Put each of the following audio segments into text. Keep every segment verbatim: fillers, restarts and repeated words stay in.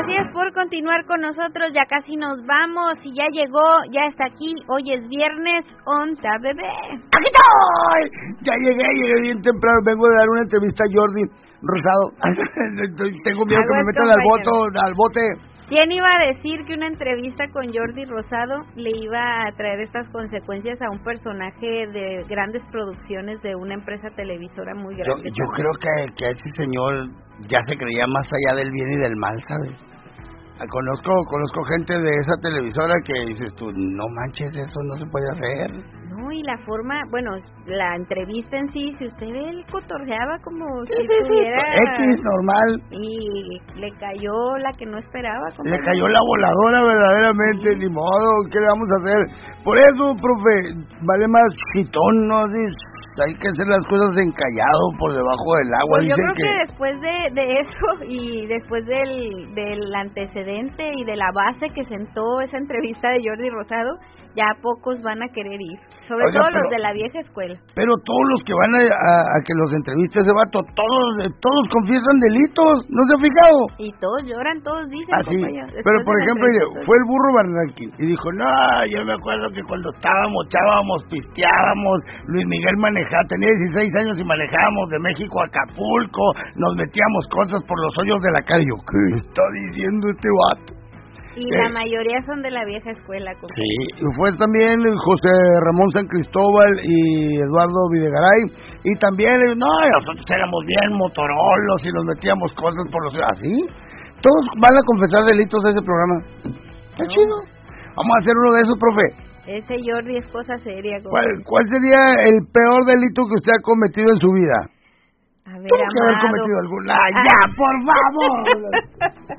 Gracias por continuar con nosotros, ya casi nos vamos y ya llegó, ya está aquí, hoy es viernes, onta bebé. ¡Aquí estoy! Ya llegué, llegué bien temprano, vengo de dar una entrevista a Jordi Rosado. Tengo miedo que me metan al, voto, al bote. ¿Quién iba a decir que una entrevista con Jordi Rosado le iba a traer estas consecuencias a un personaje de grandes producciones de una empresa televisora muy grande? Yo, yo creo que, que ese señor ya se creía más allá del bien y del mal, ¿sabes? Conozco conozco gente de esa televisora que dices tú, no manches, eso no se puede hacer. No, y la forma, bueno, la entrevista en sí, si usted ve, él cotorreaba como sí, si sí, estuviera... X, normal. Y le cayó la que no esperaba. Le cayó la voladora verdaderamente, sí. Ni modo, ¿qué le vamos a hacer? Por eso, profe, vale más chitón, ¿no? Hay que hacer las cosas encallado por debajo del agua. Pues yo Dicen creo que... que después de, de eso y después del, del antecedente y de la base que sentó esa entrevista de Jordi Rosado, ya pocos van a querer ir, sobre Oiga, todo pero, los de la vieja escuela. Pero todos los que van a, a, a que los entreviste ese vato, todos todos confiesan delitos, ¿no se ha fijado? Y todos lloran, todos dicen, Así, pero por ejemplo, fue el burro Barranquín y dijo, no, yo me acuerdo que cuando estábamos, echábamos, pisteábamos, Luis Miguel manejaba, tenía dieciséis años y manejábamos de México a Acapulco, nos metíamos cosas por los hoyos de la calle. Yo, ¿qué está diciendo este vato? Y eh, la mayoría son de la vieja escuela. Compañero. Sí, y fue también José Ramón San Cristóbal y Eduardo Videgaray. Y también, no, nosotros éramos bien motorolos y nos metíamos cosas por los... ¿Así? Todos van a confesar delitos de ese programa. Está no. chido. Vamos a hacer uno de esos, profe. Ese Jordi es cosa seria. ¿Cuál, ¿Cuál sería el peor delito que usted ha cometido en su vida? A ver, Tuvo que haber cometido algún... ¡Ah, ya, por favor!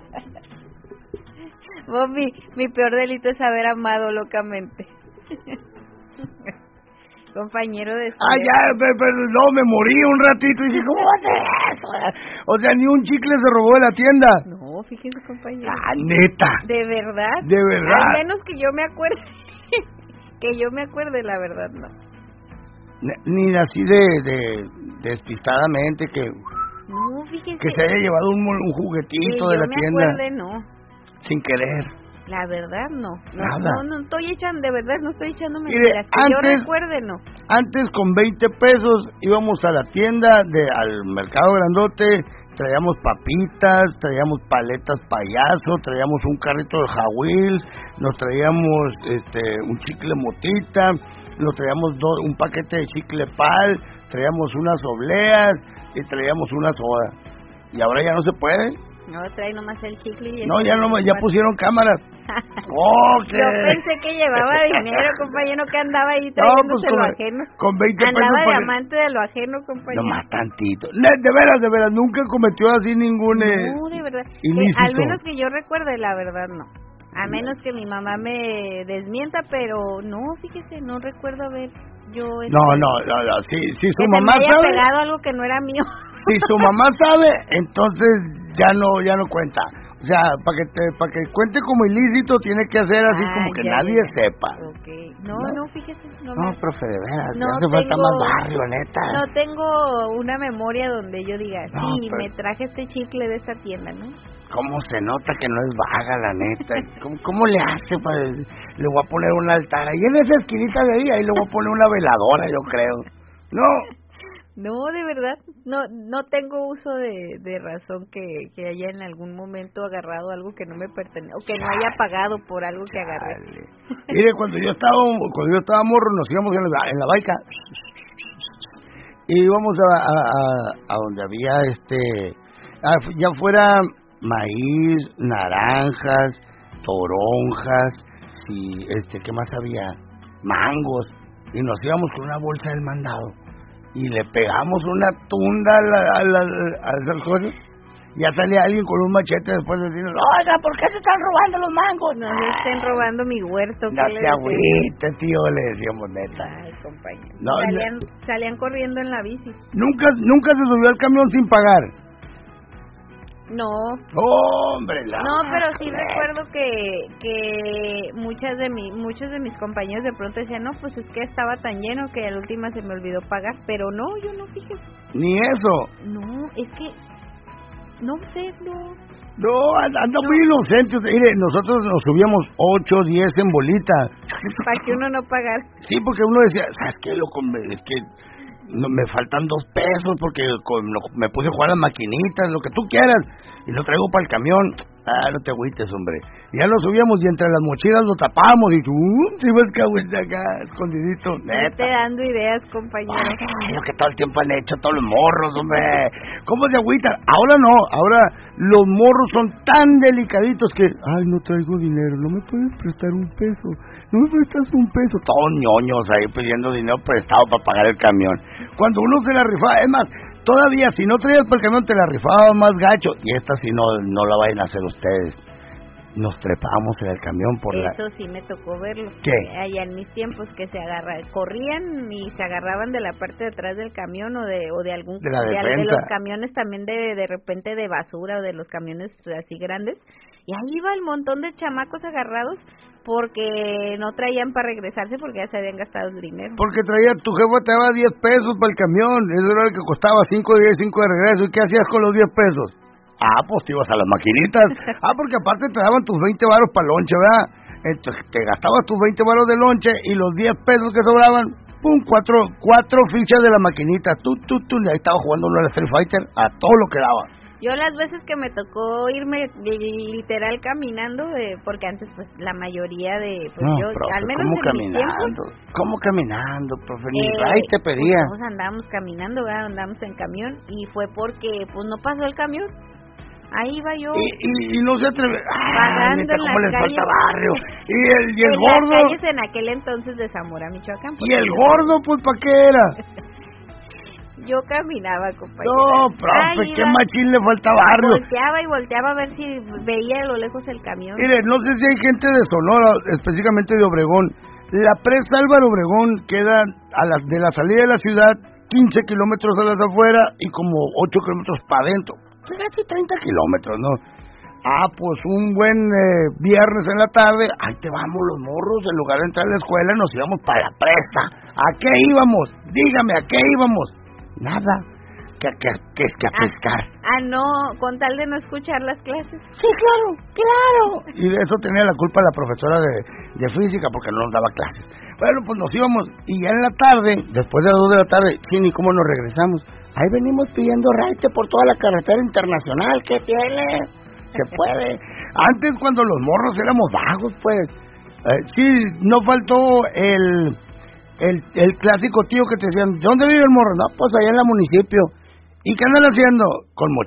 Vos, mi, mi peor delito es haber amado locamente. Compañero de estudio. Ah, ya, pero, pero no, me morí un ratito y dije, ¿cómo va a ser eso? O sea, ni un chicle se robó de la tienda. No, fíjese, compañero. Ah, neta. ¿De verdad? De verdad. Al menos que yo me acuerde. Que yo me acuerde, la verdad, no. Ni, ni así de, de despistadamente que... No, fíjese. Que se haya llevado un, un juguetito de la tienda. Que yo me acuerde, no. Sin querer. La verdad, no. No, Nada. no, no estoy echando, de verdad, no estoy echando mentiras. Que antes, yo recuerde, no. Antes, con veinte pesos, íbamos a la tienda, de al mercado grandote, traíamos papitas, traíamos paletas payaso, traíamos un carrito de Hot Wheels, nos traíamos este, un chicle motita, nos traíamos do, un paquete de chicle pal, traíamos unas obleas y traíamos una soda. Y ahora ya no se puede. No, trae nomás el chicle y... No, ya no, ya pusieron cámaras. Oh, ¿qué? Yo pensé que llevaba dinero, compañero, que andaba ahí trayéndose no, pues con, lo ajeno. Con veinte andaba pesos... de amante de lo ajeno, compañero. No más tantito. De, de veras, de veras, nunca cometió así ningún... No, eh, de verdad. ilícito. Eh, al menos que yo recuerde, la verdad, no. A menos que mi mamá me desmienta, pero no, fíjese, no recuerdo haber yo... Este, no, no, no, no, si, si su que mamá se me haya sabe... pegado algo que no era mío. Si su mamá sabe, entonces ya no ya no cuenta. O sea, para que te, para que cuente como ilícito tiene que hacer así ah, como que ya, nadie ya. sepa. Okay. No, no, no, fíjese. No, no me... profe, de veras, no hace tengo, falta más barrio, neta. No tengo una memoria donde yo diga, no, sí, pero... me traje este chicle de esa tienda, ¿no? ¿Cómo se nota que no es vaga, la neta? ¿Cómo, cómo le hace? Para... Le voy a poner un altar ahí en esa esquinita de ahí, ahí le voy a poner una veladora, yo creo. No. No, de verdad, no no tengo uso de, de razón que, que haya en algún momento agarrado algo que no me pertenece, o que no haya pagado por algo que agarré. Mire, cuando yo estaba cuando yo estaba morro, nos íbamos en la, en la baica y íbamos a, a, a, a donde había, este, a, ya fuera maíz, naranjas, toronjas, y este, ¿qué más había? Mangos, y nos íbamos con una bolsa del mandado. Y le pegamos una tunda a, la, a, la, a esas cosas. Ya salía alguien con un machete después de decir, oiga, ¿por qué se están robando los mangos? No se estén robando mi huerto. No te agüite, tío, le decíamos neta. Ay, compañero. No, salían, no. salían corriendo en la bici. Nunca nunca se subió al camión sin pagar. No. Oh, hombre, la No, pero sí recuerdo que que muchas de mi, muchos de mis compañeros de pronto decían, no, pues es que estaba tan lleno que a la última se me olvidó pagar. Pero no, yo no, fíjese. Ni eso. No, es que No sé, no. No, anda no. muy inocente. Mire, nosotros nos subíamos ocho, diez en bolita. Para que uno no pagara. Sí, porque uno decía, ¿sabes qué, loco? Es que no, me faltan dos pesos porque con, lo, me puse a jugar las maquinitas, lo que tú quieras, y lo traigo para el camión. Ah, no te agüites, hombre. Y ya lo subíamos y entre las mochilas lo tapamos y tú, uh, si vas que acá, escondidito. Neta. Te dando ideas, compañero. Ay, lo que todo el tiempo han hecho todos los morros, hombre. ¿Cómo se agüitan? Ahora no, ahora los morros son tan delicaditos que, ay, no traigo dinero, no me puedes prestar un peso, no me prestas un peso. Todos ñoños ahí pidiendo dinero prestado para pagar el camión. Cuando uno se la rifaba, es más, todavía, si no traías para el camión, te la rifaba más gacho. Y esta, si no, no la vayan a hacer ustedes. Nos trepamos en el camión por Eso la... Eso sí me tocó verlo. ¿Qué? Allá en mis tiempos, que se agarra, corrían y se agarraban de la parte de atrás del camión o de o de algún... De la de, defensa. de los camiones también de, de repente de basura o de los camiones así grandes. Y ahí iba el montón de chamacos agarrados porque no traían para regresarse porque ya se habían gastado el dinero. Porque traía, tu jefa te daba diez pesos para el camión, eso era lo que costaba, cinco de ida y cinco de regreso. ¿Y qué hacías con los diez pesos? Ah, pues te ibas a las maquinitas. Ah, porque aparte te daban tus veinte varos para lonche, ¿verdad? Entonces te gastabas tus veinte varos de lonche y los diez pesos que sobraban, pum, cuatro, cuatro fichas de la maquinita. Tú, tú, tú, y ahí estaba jugando uno al Street Fighter a todo lo que daba. Yo las veces que me tocó irme literal caminando, eh, porque antes pues la mayoría de, pues no, yo, profe, al menos ¿cómo en caminando? mis tiempos, ¿Cómo caminando, profe? Ni eh, ahí te pedía. Pues andábamos caminando, ¿verdad? Andábamos en camión y fue porque pues no pasó el camión. Ahí iba yo. Y, y, y no se atreve. Pagando en ¿Cómo les calles, falta barrio? Y el, y el en gordo. las calles en aquel entonces de Zamora, Michoacán. Y el gordo, pues, ¿para qué era? Yo caminaba, compañera. No, profe, qué machín le falta barrio. Volteaba y volteaba a ver si veía a lo lejos el camión. Mire, no sé si hay gente de Sonora, específicamente de Obregón. La presa Álvaro Obregón queda a la, de la salida de la ciudad quince kilómetros a las afueras y como ocho kilómetros para adentro. Casi treinta kilómetros, ¿no? Ah, pues un buen eh, viernes en la tarde, ahí te vamos los morros, en lugar de entrar a la escuela nos íbamos para la presa. ¿A qué íbamos? Dígame, ¿a qué íbamos? Nada, que, que, que, que a ah, pescar. Ah, no, con tal de no escuchar las clases. Sí, claro, claro. Y de eso tenía la culpa la profesora de, de física, porque no nos daba clases. Bueno, pues nos íbamos, y ya en la tarde, después de las dos de la tarde, sí, ni cómo nos regresamos. Ahí venimos pidiendo raite por toda la carretera internacional, ¿qué tiene? Se puede. Antes, cuando los morros éramos vagos, pues, eh, sí, no faltó el... El, el clásico tío que te decían, ¿dónde vive el morro? No, pues allá en la municipio. ¿Y qué andan haciendo? Con mochilas.